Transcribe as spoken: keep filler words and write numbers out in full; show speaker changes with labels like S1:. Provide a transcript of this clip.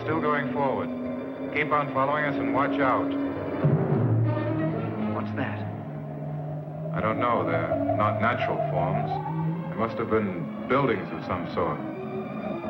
S1: still going forward. Keep on following us and watch out.
S2: What's that?
S1: I don't know. They're not natural forms. They must have been buildings of some sort.